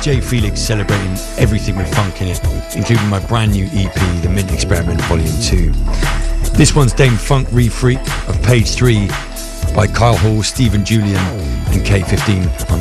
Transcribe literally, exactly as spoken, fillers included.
J Felix celebrating everything with funk in it, including my brand new E P, The Mint Experiment Volume two. This one's Dame Funk Re-Freak of Page three by Kyle Hall, Stephen Julian and K fifteen on